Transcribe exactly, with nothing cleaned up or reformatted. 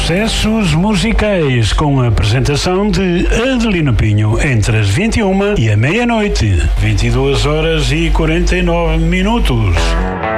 Excessos musicais com a apresentação de Adelino Pinho entre as vinte e uma e a meia-noite, vinte e duas horas e quarenta e nove minutos.